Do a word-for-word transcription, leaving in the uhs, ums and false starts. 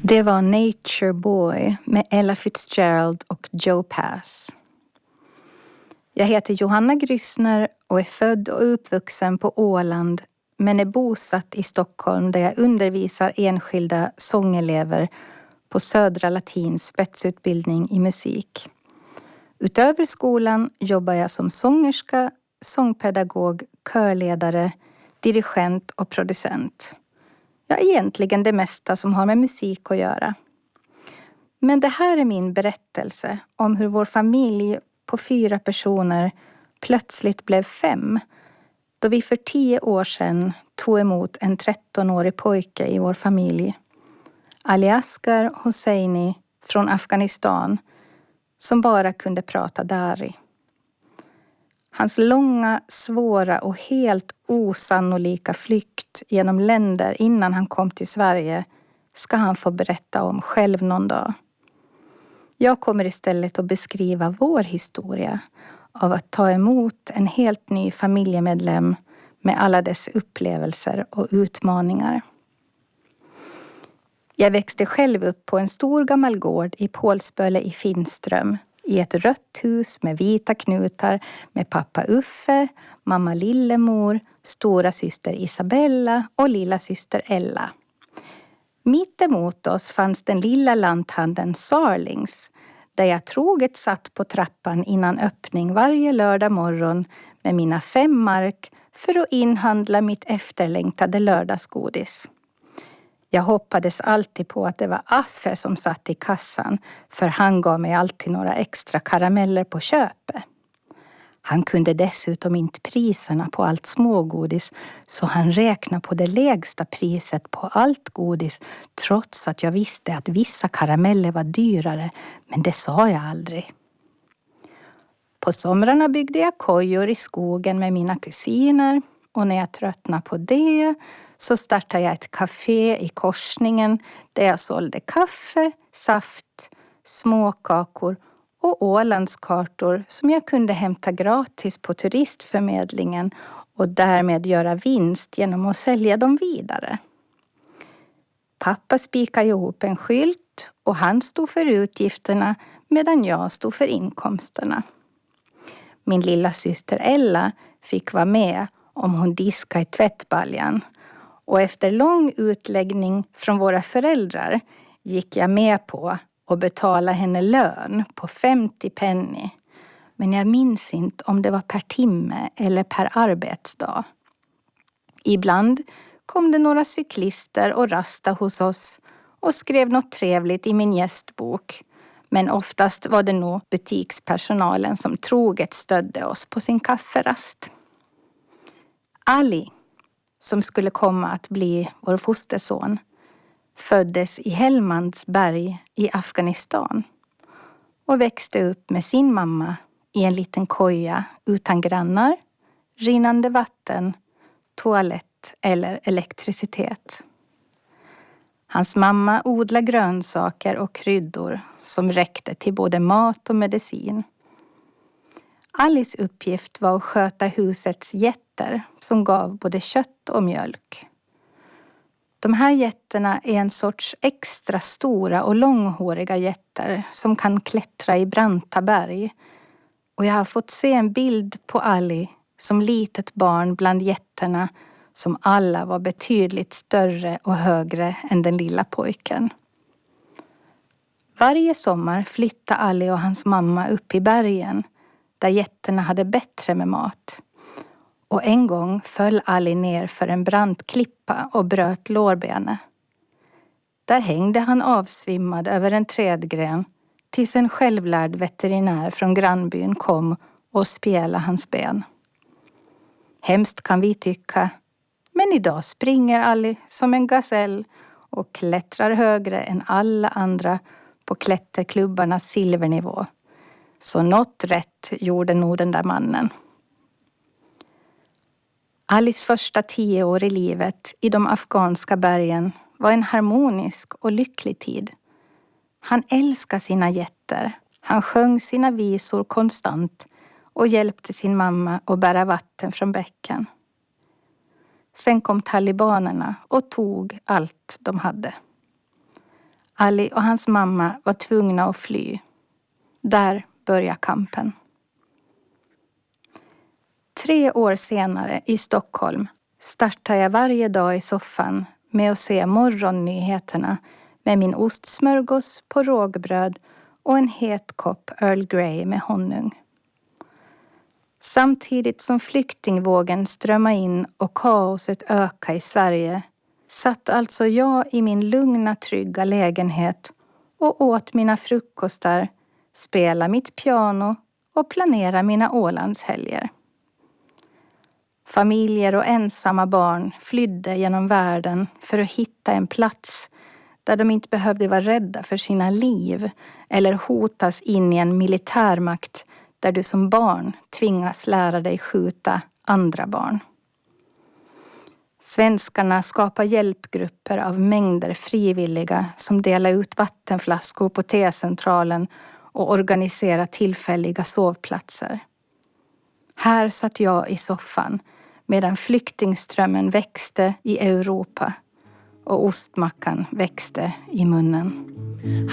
Det var Nature Boy med Ella Fitzgerald och Joe Pass. Jag heter Johanna Grissner och är född och uppvuxen på Åland men är bosatt i Stockholm där jag undervisar enskilda sångelever på Södra Latins spetsutbildning i musik. Utöver skolan jobbar jag som sångerska, sångpedagog, körledare, dirigent och producent. Ja, egentligen det mesta som har med musik att göra. Men det här är min berättelse om hur vår familj på fyra personer plötsligt blev fem. Då vi för tio år sedan tog emot en trettonårig pojke i vår familj. Ali Asghar Hosseini från Afghanistan som bara kunde prata dari. Hans långa, svåra och helt osannolika flykt genom länder innan han kom till Sverige ska han få berätta om själv någon dag. Jag kommer istället att beskriva vår historia av att ta emot en helt ny familjemedlem med alla dess upplevelser och utmaningar. Jag växte själv upp på en stor gammal gård i Pålsböle i Finström. I ett rött hus med vita knutar med pappa Uffe, mamma Lillemor, stora syster Isabella och lilla syster Ella. Mitt emot oss fanns den lilla lanthandeln Sarlings där jag troget satt på trappan innan öppning varje lördag morgon med mina fem mark för att inhandla mitt efterlängtade lördagsgodis. Jag hoppades alltid på att det var Affe som satt i kassan för han gav mig alltid några extra karameller på köpet. Han kunde dessutom inte priserna på allt smågodis så han räknade på det lägsta priset på allt godis trots att jag visste att vissa karameller var dyrare men det sa jag aldrig. På somrarna byggde jag kojor i skogen med mina kusiner och när jag tröttnade på det så startade jag ett café i korsningen där jag sålde kaffe, saft, småkakor och Ålandskartor som jag kunde hämta gratis på turistförmedlingen och därmed göra vinst genom att sälja dem vidare. Pappa spikade ihop en skylt och han stod för utgifterna medan jag stod för inkomsterna. Min lilla syster Ella fick vara med om hon diskade i tvättbaljan. Och efter lång utläggning från våra föräldrar gick jag med på att betala henne lön på femtio penny. Men jag minns inte om det var per timme eller per arbetsdag. Ibland kom det några cyklister och rasta hos oss och skrev något trevligt i min gästbok. Men oftast var det nog butikspersonalen som troget stödde oss på sin kafferast. Ali, som skulle komma att bli vår fosterson, föddes i Helmandsberg i Afghanistan och växte upp med sin mamma i en liten koja utan grannar, rinnande vatten, toalett eller elektricitet. Hans mamma odlade grönsaker och kryddor som räckte till både mat och medicin. Alice uppgift var att sköta husets getter som gav både kött och mjölk. De här getterna är en sorts extra stora och långhåriga getter som kan klättra i branta berg. Och jag har fått se en bild på Ali som litet barn bland getterna som alla var betydligt större och högre än den lilla pojken. Varje sommar flyttade Ali och hans mamma upp i bergen där getterna hade bättre med mat. Och en gång föll Ali ner för en brant klippa och bröt lårbenet. Där hängde han avsvimmad över en trädgren tills en självlärd veterinär från grannbyn kom och spjälade hans ben. Hemskt kan vi tycka, men idag springer Ali som en gasell och klättrar högre än alla andra på klätterklubbarnas silvernivå. Så något rätt gjorde nog den där mannen. Alice första tio år i livet i de afghanska bergen var en harmonisk och lycklig tid. Han älskade sina getter, han sjöng sina visor konstant och hjälpte sin mamma att bära vatten från bäcken. Sen kom talibanerna och tog allt de hade. Ali och hans mamma var tvungna att fly. Där började kampen. Tre år senare i Stockholm startar jag varje dag i soffan med att se morgonnyheterna med min ostsmörgås på rågbröd och en het kopp Earl Grey med honung. Samtidigt som flyktingvågen strömmade in och kaoset ökade i Sverige satt alltså jag i min lugna, trygga lägenhet och åt mina frukostar, spelade mitt piano och planerade mina Ålandshelger. Familjer och ensamma barn flydde genom världen för att hitta en plats där de inte behövde vara rädda för sina liv eller hotas in i en militärmakt där du som barn tvingas lära dig skjuta andra barn. Svenskarna skapar hjälpgrupper av mängder frivilliga som delar ut vattenflaskor på T-centralen och organiserar tillfälliga sovplatser. Här satt jag i soffan medan flyktingströmmen växte i Europa och ostmackan växte i munnen.